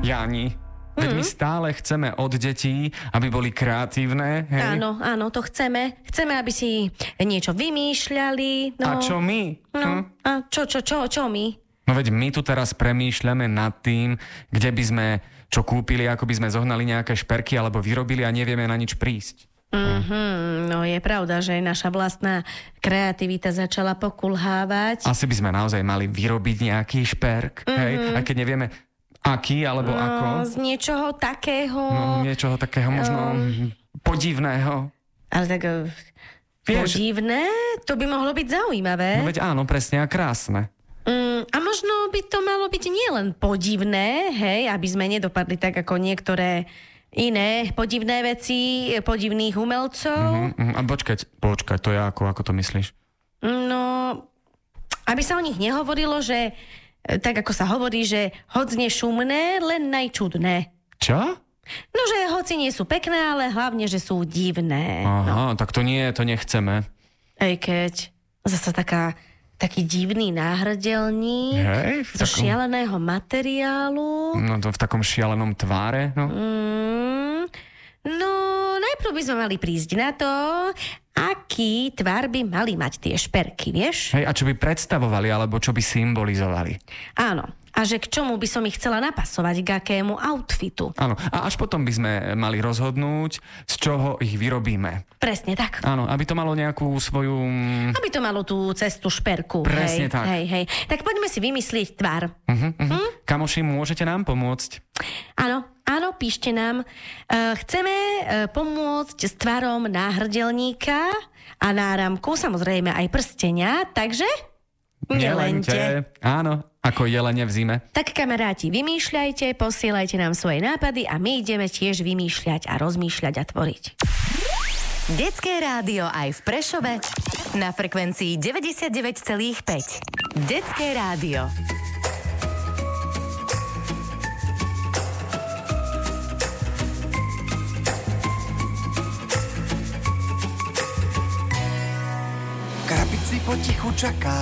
Jani, veď my stále chceme od detí, aby boli kreatívne. Hej? Áno, to chceme. Chceme, aby si niečo vymýšľali. No. A čo my? A čo my? No veď my tu teraz premýšľame nad tým, kde by sme čo kúpili, ako by sme zohnali nejaké šperky alebo vyrobili a nevieme na nič prísť. No je pravda, že naša vlastná kreativita začala pokulhávať. Asi by sme naozaj mali vyrobiť nejaký šperk, hej? Aj keď nevieme aký alebo ako. Z niečoho takého. No, niečoho takého možno podivného. Ale tak podivné? To by mohlo byť zaujímavé. No veď áno, presne a krásne. A možno by to malo byť nielen podivné, hej, aby sme nedopadli tak ako niektoré iné podivné veci, podivných umelcov. A počkať, to je ako to myslíš? No, aby sa o nich nehovorilo, že tak ako sa hovorí, že hoc nie šumné, len najčudné. Čo? No, že hoci nie sú pekné, ale hlavne, že sú divné. Aha, tak to nechceme. Ej, keď zasa taký divný náhrdelník zo šialeného materiálu. No to v takom šialenom tváre, no. No, najprv by sme mali prísť na to, aký tvar by mali mať tie šperky, vieš? Hej, a čo by predstavovali, alebo čo by symbolizovali? Áno. A že k čomu by som ich chcela napasovať, k akému outfitu. Áno, a až potom by sme mali rozhodnúť, z čoho ich vyrobíme. Presne tak. Áno, aby to malo nejakú svoju... Aby to malo tú cestu šperku. Presne tak. Hej. Tak poďme si vymyslieť tvar. Kamoši, môžete nám pomôcť? Áno, píšte nám. Chceme pomôcť s tvarom náhrdelníka a náramku, samozrejme aj prstenia, takže... Nelente. Áno, ako jelene v zime. Tak kamaráti, vymýšľajte, posielajte nám svoje nápady a my ideme tiež vymýšľať a rozmýšľať a tvoriť. Detské rádio aj v Prešove na frekvencii 99,5. Detské rádio. Krabici potichu čaká